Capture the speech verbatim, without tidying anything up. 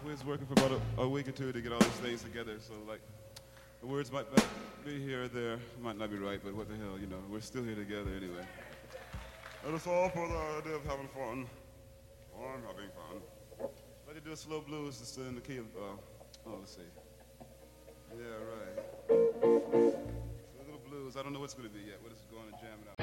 We was working for about a, a week or two to get all these things together, so like the words might not be here or there, might not be right, but what the hell, you know, we're still here together anyway. And it's all for the idea of having fun. Or having fun. Let me do a slow blues just in the key of, uh, oh, let's see. Yeah, right. So a little blues. I don't know what's going to be yet. We're just going to jam it out.